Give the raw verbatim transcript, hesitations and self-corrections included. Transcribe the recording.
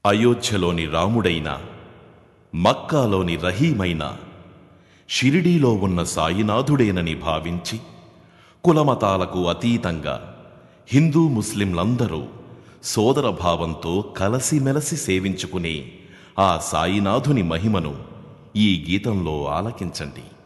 అయోధ్యలోని రాముడైనా, మక్కాలోని రహీమైనా షిరిడీలో ఉన్న సాయినాథుడేనని భావించి కులమతాలకు అతీతంగా హిందూ ముస్లింలందరూ సోదరభావంతో కలసిమెలసి సేవించుకునే ఆ సాయినాథుని మహిమను ఈ గీతంలో ఆలకించండి.